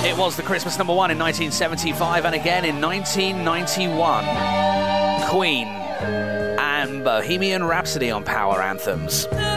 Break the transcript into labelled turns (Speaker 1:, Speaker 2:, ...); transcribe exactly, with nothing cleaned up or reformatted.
Speaker 1: It was the Christmas number one in nineteen seventy-five and again in nineteen ninety-one. Queen and Bohemian Rhapsody on Power Anthems.